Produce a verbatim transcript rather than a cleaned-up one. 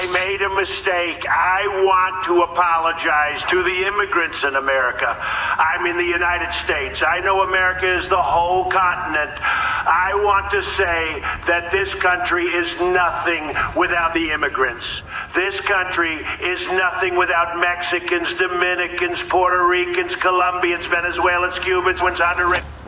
made a mistake. I want to apologize to the immigrants in America. I'm in the United States. I know America is the whole continent. I want to say that this country is nothing without the immigrants. This country is nothing without Mexicans, Dominicans, Puerto Ricans, Colombians, Venezuelans, Cubans, Honduras.